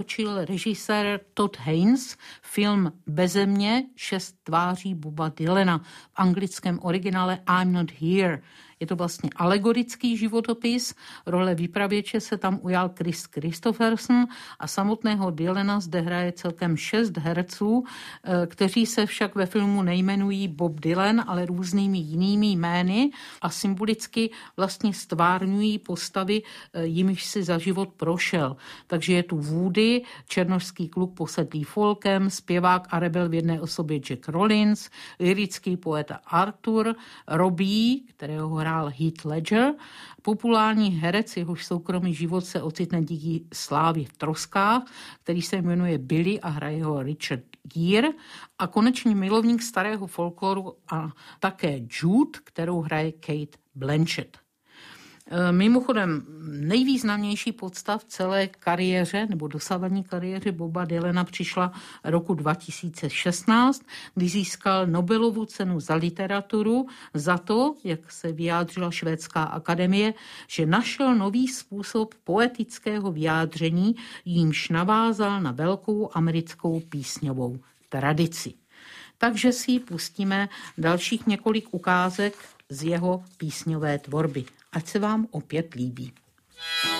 natočil režisér Todd Haynes film Beze mě 6 tváří Boba Dylana, v anglickém originále I'm Not Here. Je to vlastně alegorický životopis, role vypravěče se tam ujal Chris Christopherson a samotného Dylana zde hraje celkem 6 herců, kteří se však ve filmu nejmenují Bob Dylan, ale různými jinými jmény a symbolicky vlastně stvárňují postavy, jimiž si za život prošel. Takže je tu Woody, černošský kluk posedlý folkem, zpěvák a rebel v jedné osobě Jack Rollins, lyrický poeta Arthur, Robbie, kterého hrál Heath Ledger, populární herec, jehož soukromý život se ocitne díky slávě v troskách, který se jmenuje Billy a hraje ho Richard Gere, a konečně milovník starého folkloru a také Jude, kterou hraje Kate Blanchett. Mimochodem, nejvýznamnější podstav celé kariéře nebo dosavadní kariéře Boba Dylana přišla roku 2016, kdy získal Nobelovu cenu za literaturu za to, jak se vyjádřila švédská akademie, že našel nový způsob poetického vyjádření, jímž navázal na velkou americkou písňovou tradici. Takže si pustíme dalších několik ukázek z jeho písňové tvorby. Ať se vám opět líbí.